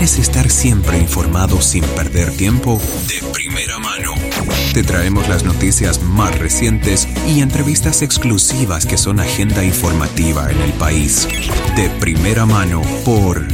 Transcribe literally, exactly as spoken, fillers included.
¿Quieres estar siempre informado sin perder tiempo? De primera mano. Te traemos las noticias más recientes y entrevistas exclusivas que son agenda informativa en el país. De primera mano por